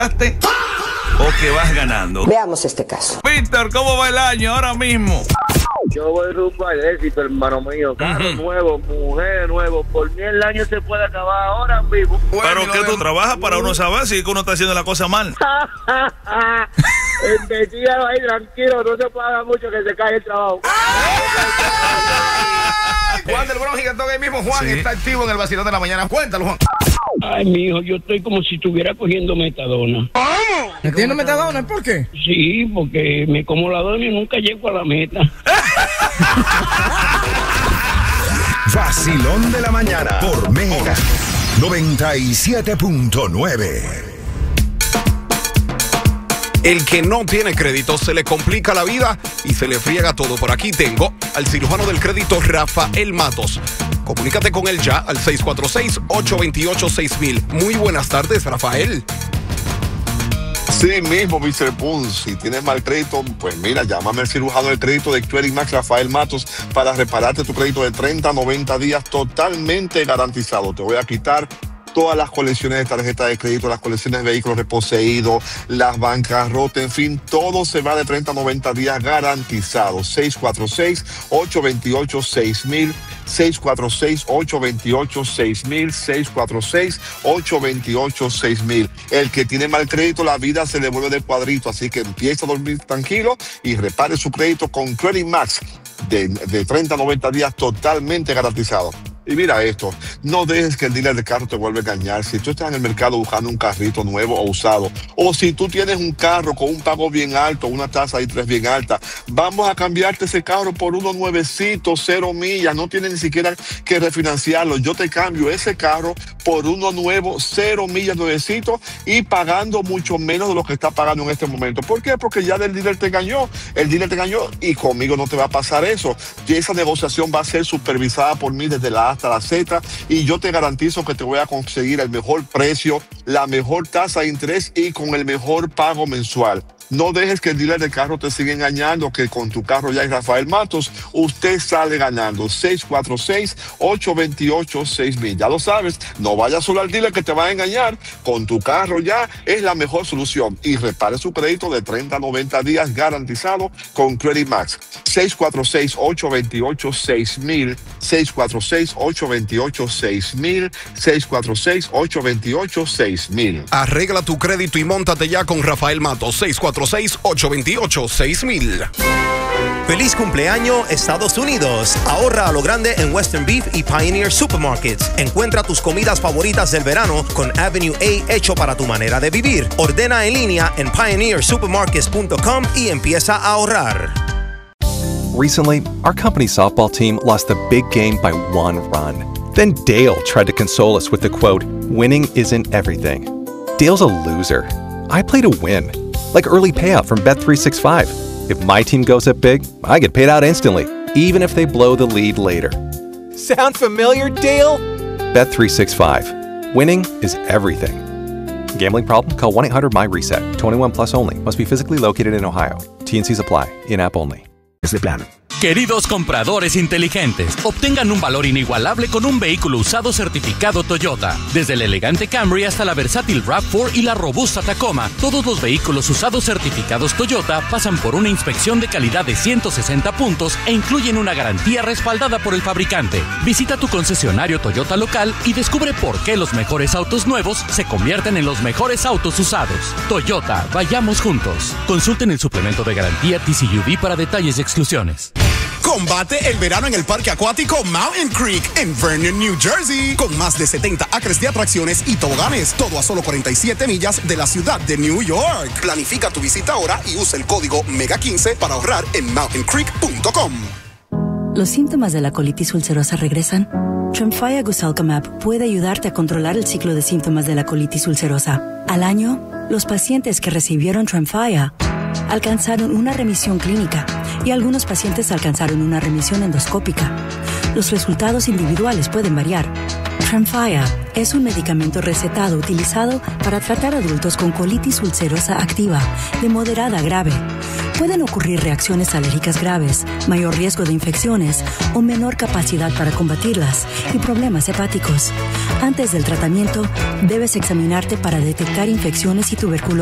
o que vas ganando. Veamos este caso. Víctor, ¿cómo va el año ahora mismo? Yo voy rumbo al éxito, hermano mío. Carro nuevo, mujer nuevo. Por mí el año se puede acabar ahora mismo. Pero que tú trabajas para uno saber si uno está haciendo la cosa mal. Investígalo ahí, tranquilo. No se paga mucho que se cae el trabajo. Juan del Bronx Gigantón ahí mismo. Juan está activo en el vacilón de la mañana. Cuéntalo, Juan. Ay, mijo, yo estoy como si estuviera cogiendo metadona. ¿Cómo? ¿Metiendo metadona? ¿Por qué? Sí, porque me como la dona y nunca llego a la meta. Vacilón de la mañana por Mega 97.9. El que no tiene crédito se le complica la vida y se le friega todo. Por aquí tengo al cirujano del crédito, Rafael Matos. Comunícate con él ya al 646-828-6000. Muy buenas tardes, Rafael. Sí mismo, Mr. Pun. Si tienes mal crédito, pues mira, llámame al cirujano del crédito de Credit Max, Rafael Matos, para repararte tu crédito de 30 a 90 días totalmente garantizado. Te voy a quitar todas las colecciones de tarjeta de crédito, las colecciones de vehículos reposeídos, las bancarrotas, en fin, todo se va de 30 a 90 días garantizado. 646-828-6000, 646-828-6000, 646-828-6000. El que tiene mal crédito, la vida se le vuelve de cuadrito, así que empieza a dormir tranquilo y repare su crédito con Credit Max de 30 a 90 días totalmente garantizado. Y mira esto, no dejes que el dealer de carro te vuelva a engañar. Si tú estás en el mercado buscando un carrito nuevo o usado, o si tú tienes un carro con un pago bien alto, una tasa de interés bien alta, vamos a cambiarte ese carro por uno nuevecito, 0 millas, no tienes ni siquiera que refinanciarlo. Yo te cambio ese carro por uno nuevo, 0 millas nuevecito y pagando mucho menos de lo que está pagando en este momento. ¿Por qué? Porque ya el dealer te engañó, y conmigo no te va a pasar eso. Y esa negociación va a ser supervisada por mí desde la A hasta la Z, y yo te garantizo que te voy a conseguir el mejor precio, la mejor tasa de interés y con el mejor pago mensual. No dejes que el dealer de carro te siga engañando, que con tu carro ya es Rafael Matos, usted sale ganando. 646-828-6000. Ya lo sabes, no vayas solo al dealer que te va a engañar. Con tu carro ya es la mejor solución. Y repare su crédito de 30 a 90 días garantizado con Credit Max. 646-828-6000, 646-828-6000, 646-828-6000. Arregla tu crédito y móntate ya con Rafael Matos. 646-828-6000. ¡Feliz cumpleaños, Estados Unidos! Ahorra a lo grande en Western Beef y Pioneer Supermarkets. Encuentra tus comidas favoritas del verano con Avenue A hecho para tu manera de vivir. Ordena en línea en pioneersupermarkets.com y empieza a ahorrar. Recently, our company's softball team lost the big game by 1 run. Then Dale tried to console us with the quote, "Winning isn't everything." Dale's a loser. I play to win. Like early payout from Bet365. If my team goes up big, I get paid out instantly, even if they blow the lead later. Sound familiar, Dale? Bet365. Winning is everything. Gambling problem? Call 1-800-MY-RESET. 21 plus only. Must be physically located in Ohio. T&Cs apply. In-app only. Este plan. Queridos compradores inteligentes, obtengan un valor inigualable con un vehículo usado certificado Toyota. Desde el elegante Camry hasta la versátil RAV4 y la robusta Tacoma, todos los vehículos usados certificados Toyota pasan por una inspección de calidad de 160 puntos e incluyen una garantía respaldada por el fabricante. Visita tu concesionario Toyota local y descubre por qué los mejores autos nuevos se convierten en los mejores autos usados. Toyota, vayamos juntos. Consulten el suplemento de garantía TCUV para detalles y exclusiones. Combate el verano en el parque acuático Mountain Creek en Vernon, New Jersey, con más de 70 acres de atracciones y toboganes, todo a solo 47 millas de la ciudad de New York. Planifica tu visita ahora y usa el código MEGA15 para ahorrar en mountaincreek.com. ¿Los síntomas de la colitis ulcerosa regresan? Tremfya Guselkumab puede ayudarte a controlar el ciclo de síntomas de la colitis ulcerosa. Al año, los pacientes que recibieron Tremfya alcanzaron una remisión clínica y algunos pacientes alcanzaron una remisión endoscópica. Los resultados individuales pueden variar. Tremfya es un medicamento recetado utilizado para tratar adultos con colitis ulcerosa activa de moderada a grave. pueden ocurrir reacciones alérgicas graves, mayor riesgo de infecciones o menor capacidad para combatirlas y problemas hepáticos. Antes del tratamiento, debes examinarte para detectar infecciones y tuberculosis.